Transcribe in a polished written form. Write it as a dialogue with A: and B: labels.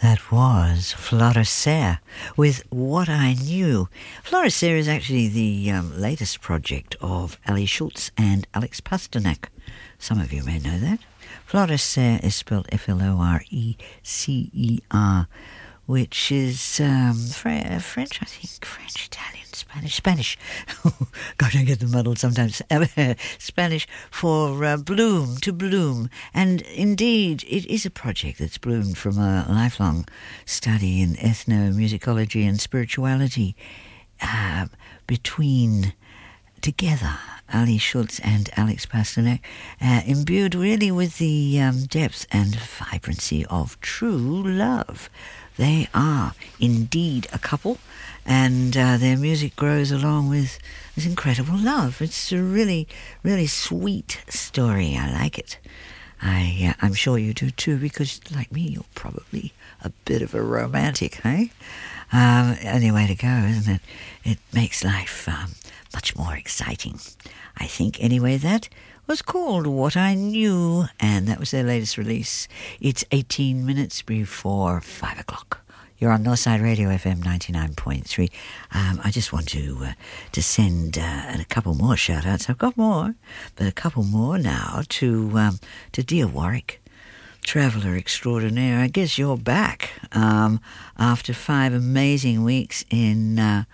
A: That was Flora Serre with What I Knew. Flora Serre is actually the latest project of Ali Schultz and Alex Pasternak. Some of you may know that. Flora Serre is spelled Florecer, which is French, I think. French, Italian, Spanish. God, I get them muddled sometimes. Spanish for bloom, to bloom. And indeed, it is a project that's bloomed from a lifelong study in ethnomusicology and spirituality together, Ali Schultz and Alex Pasternak, imbued really with the depth and vibrancy of true love. They are indeed a couple, and their music grows along with this incredible love. It's a really, really sweet story. I like it. I'm sure you do too, because like me, you're probably a bit of a romantic, eh? Only way to go, isn't it? It makes life much more exciting. I think, anyway, that was called What I Knew, and that was their latest release. It's 18 minutes before 5 o'clock. You're on Northside Radio FM 99.3. I just want to send a couple more shout-outs. I've got more, but a couple more now to dear Warwick, traveller extraordinaire. I guess you're back after 5 amazing weeks in